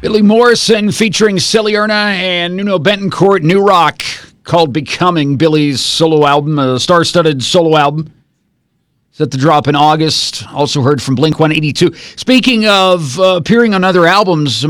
Billy Morrison featuring Silly Erna and Nuno Betancourt, new rock called Becoming, Billy's solo album, a star-studded solo album. Set to drop in August. Also heard from Blink-182. Speaking of appearing on other albums,